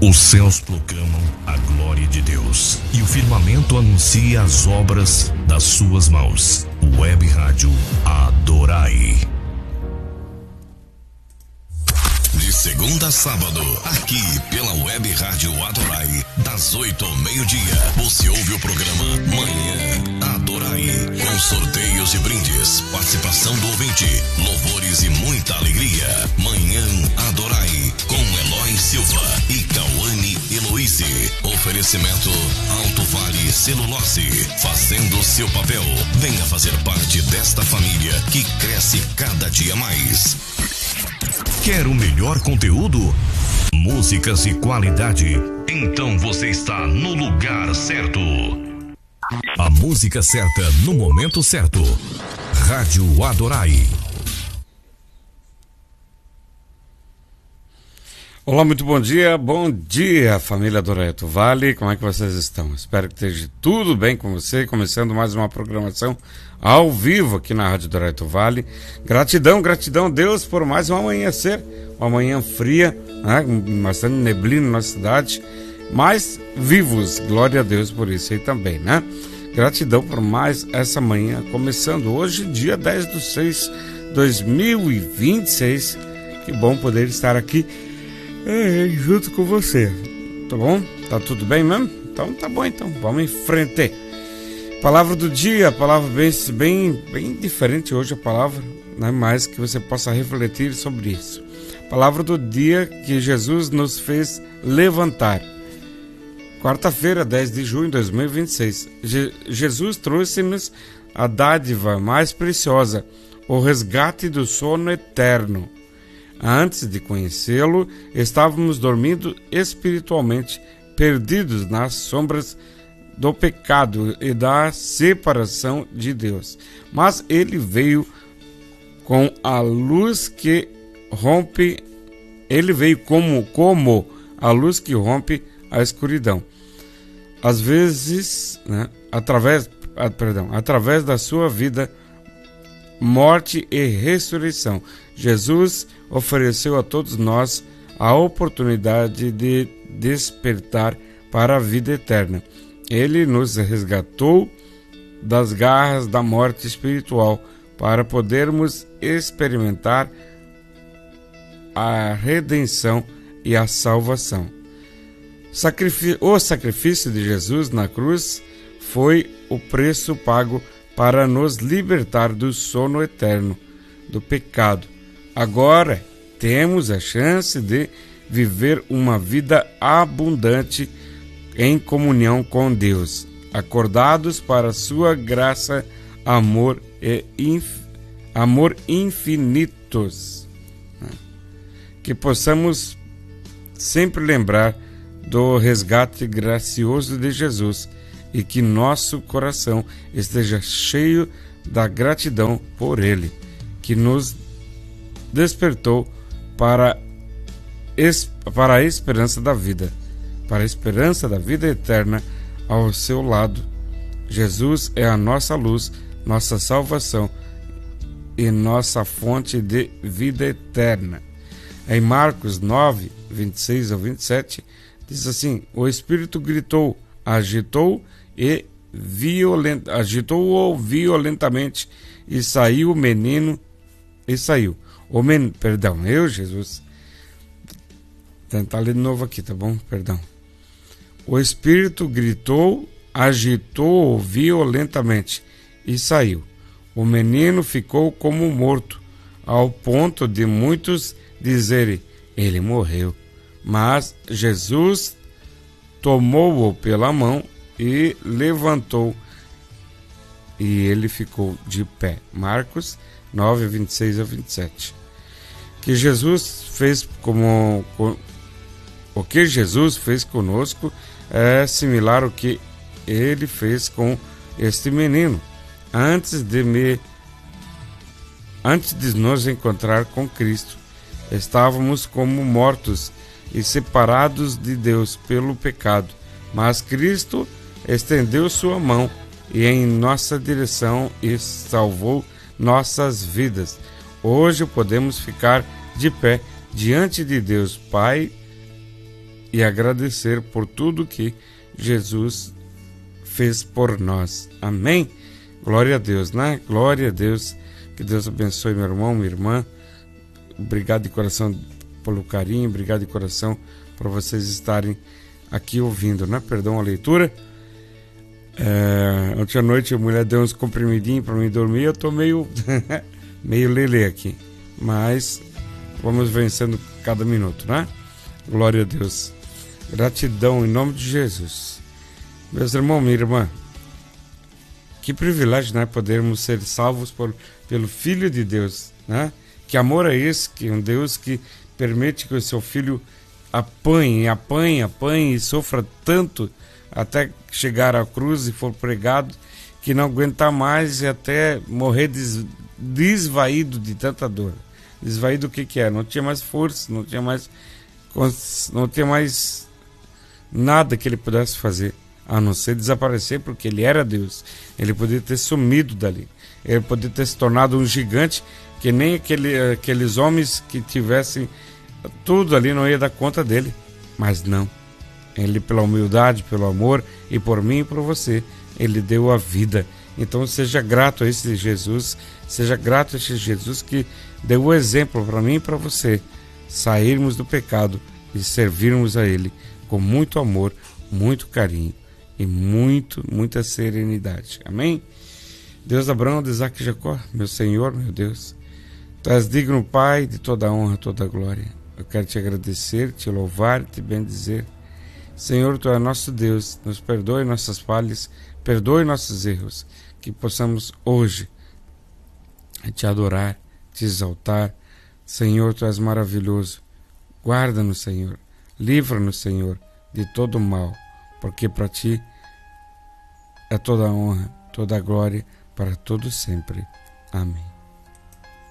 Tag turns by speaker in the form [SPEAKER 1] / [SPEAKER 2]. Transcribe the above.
[SPEAKER 1] Os céus proclamam a glória de Deus e o firmamento anuncia as obras das suas mãos. Web Rádio Adorai. De segunda a sábado, aqui pela Web Rádio Adorai, das 8 ao meio-dia, você ouve o programa Manhã Adorai, com sorteios e brindes, participação do ouvinte, louvores e muita alegria. Manhã Adorai, com Eloy Silva e Cauane Eloíse. Oferecimento Alto Vale Celulose, fazendo seu papel. Venha fazer parte desta família que cresce cada dia mais. Quer o melhor conteúdo? Músicas de qualidade? Então você está no lugar certo. A música certa no momento certo. Rádio Adorai.
[SPEAKER 2] Olá, muito bom dia família Adorai Alto Vale, como é que vocês estão? Espero que esteja tudo bem com você, começando mais uma programação ao vivo aqui na Rádio Adorai Alto Vale. Gratidão a Deus por mais um amanhecer, uma manhã fria, né? Bastante neblina na nossa cidade, mas vivos, glória a Deus por isso aí também, né? Gratidão por mais essa manhã, começando hoje, dia 10/6/2026, que bom poder estar aqui junto com você, tá bom? Tá tudo bem mesmo? Então tá bom, então vamos em frente. Palavra do dia, palavra bem diferente hoje a palavra, né? Mais que você possa refletir sobre isso. Palavra do dia que Jesus nos fez levantar. Quarta-feira, 10 de junho de 2026. Jesus trouxe-nos a dádiva mais preciosa, o resgate do sono eterno. Antes de conhecê-lo, estávamos dormindo espiritualmente, perdidos nas sombras do pecado e da separação de Deus. Mas ele veio com a luz que rompe, ele veio como a luz que rompe a escuridão. Às vezes, né, através da sua vida, morte e ressurreição, Jesus ofereceu a todos nós a oportunidade de despertar para a vida eterna. Ele nos resgatou das garras da morte espiritual para podermos experimentar a redenção e a salvação. O sacrifício de Jesus na cruz foi o preço pago para nos libertar do sono eterno, do pecado. Agora temos a chance de viver uma vida abundante em comunhão com Deus, acordados para sua graça, amor infinitos. Que possamos sempre lembrar do resgate gracioso de Jesus e que nosso coração esteja cheio da gratidão por Ele, que nos despertou para a esperança da vida, para a esperança da vida eterna ao seu lado. Jesus é a nossa luz, nossa salvação e nossa fonte de vida eterna. Em Marcos 9, 26 ao 27, diz assim: o Espírito gritou, agitou-o violentamente e saiu o menino, Jesus, tentar ler de novo aqui, tá bom? Perdão. O Espírito gritou, agitou-o violentamente e saiu. O menino ficou como morto, ao ponto de muitos dizerem: ele morreu. Mas Jesus tomou-o pela mão e levantou, e ele ficou de pé. Marcos 9, 26 a 27. Que Jesus fez o que Jesus fez conosco é similar ao que ele fez com este menino. Antes de nos encontrar com Cristo, estávamos como mortos e separados de Deus pelo pecado. Mas Cristo estendeu sua mão e em nossa direção e salvou nossas vidas. Hoje podemos ficar de pé diante de Deus Pai e agradecer por tudo que Jesus fez por nós. Amém? Glória a Deus, né? Glória a Deus. Que Deus abençoe meu irmão, minha irmã. Obrigado de coração pelo carinho, obrigado de coração por vocês estarem aqui ouvindo, né? Perdão a leitura. Ontem à noite a mulher deu uns comprimidinhos para mim dormir, eu tô meio lelê aqui, mas vamos vencendo cada minuto, né? Glória a Deus. Gratidão em nome de Jesus. Meus irmãos, minha irmã, que privilégio, né? Podermos ser salvos pelo Filho de Deus, né? Que amor é esse? Que um Deus que permite que o seu filho apanhe e sofra tanto até chegar à cruz e for pregado, que não aguenta mais e até morrer desvaído de tanta dor. Desvaído o que é? Não tinha mais força, não tinha mais nada que ele pudesse fazer, a não ser desaparecer, porque ele era Deus. Ele podia ter sumido dali. Ele podia ter se tornado um gigante, que nem aqueles homens que tivessem tudo ali não ia dar conta dele. Mas não. Ele, pela humildade, pelo amor, e por mim e por você, ele deu a vida. Então seja grato a esse Jesus, seja grato a esse Jesus que deu o exemplo para mim e para você, sairmos do pecado e servirmos a ele com muito amor, muito carinho e muita serenidade. Amém? Deus de Abraão, de Isaac e Jacó, meu Senhor, meu Deus, Tu és digno, Pai, de toda a honra, toda a glória. Eu quero te agradecer, te louvar, te bendizer. Senhor, Tu és nosso Deus, nos perdoe nossas falhas, perdoe nossos erros, que possamos hoje te adorar, te exaltar. Senhor, Tu és maravilhoso. Guarda-nos, Senhor, livra-nos, Senhor, de todo mal, porque para Ti é toda a honra, toda a glória, para todo sempre. Amém.